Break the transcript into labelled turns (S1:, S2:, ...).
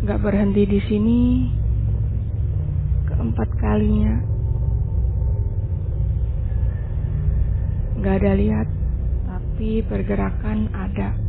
S1: Gak berhenti di sini, keempat kalinya. Gak ada lihat, tapi pergerakan ada.